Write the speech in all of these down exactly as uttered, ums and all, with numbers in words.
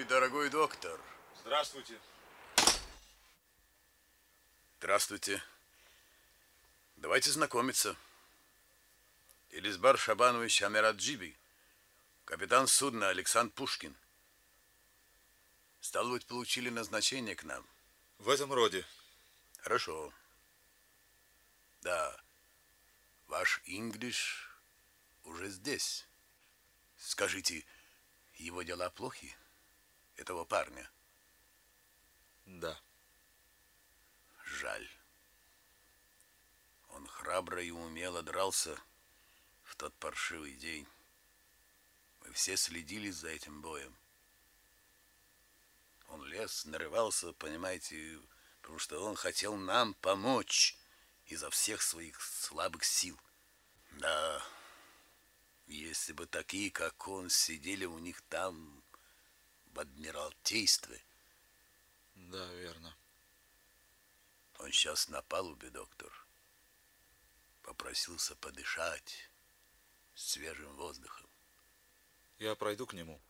Мой дорогой доктор. Здравствуйте. Здравствуйте. Давайте знакомиться. Элизбар Шабанович Амираджиби, капитан судна Александр Пушкин. Стало быть, получили назначение к нам? В этом роде. Хорошо. Да, ваш инглиш уже здесь. Скажите, его дела плохи, этого парня? Да. Жаль. Он храбро и умело дрался в тот паршивый день. Мы все следили за этим боем. Он лез, нарывался, понимаете, потому что он хотел нам помочь изо всех своих слабых сил. Да, если бы такие, как он, сидели у них там в Адмиралтействе. Да, верно. Он сейчас на палубе, доктор. Попросился подышать свежим воздухом. Я пройду к нему.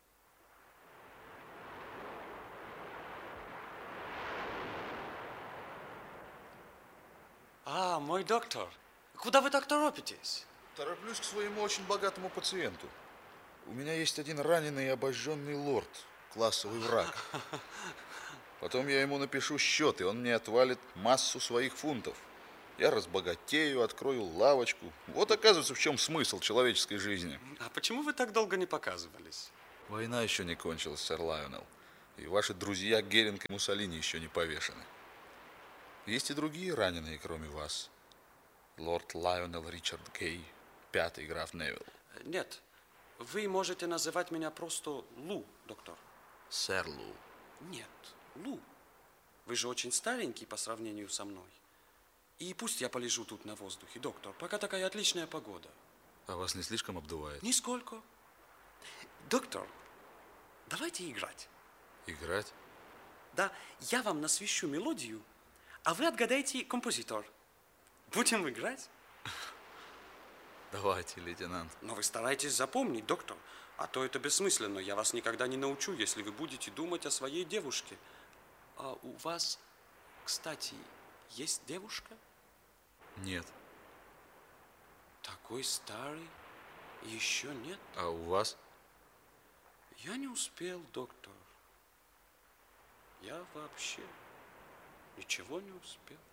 А, мой доктор, куда вы так торопитесь? Тороплюсь к своему очень богатому пациенту. У меня есть один раненый и обожженный лорд, классовый враг. Потом я ему напишу счет, и он мне отвалит массу своих фунтов. Я разбогатею, открою лавочку. Вот, оказывается, в чем смысл человеческой жизни. А почему вы так долго не показывались? Война еще не кончилась, сэр Лайонелл. И ваши друзья Геринг и Муссолини еще не повешены. Есть и другие раненые, кроме вас. Лорд Лайонелл Ричард Гей, пятый граф Невилл. Нет, вы можете называть меня просто Лу, доктор. Сэр Лу. Нет, Лу. Вы же очень старенький по сравнению со мной. И пусть я полежу тут на воздухе, доктор, пока такая отличная погода. А вас не слишком обдувает? Нисколько. Доктор, давайте играть. Играть? Да, я вам насвищу мелодию, а вы отгадаете композитор. Будем играть? Давайте, лейтенант. Но вы старайтесь запомнить, доктор, а то это бессмысленно. Я вас никогда не научу, если вы будете думать о своей девушке. А у вас, кстати, есть девушка? Нет. Такой старый, еще нет? А у вас? Я не успел, доктор. Я вообще ничего не успел.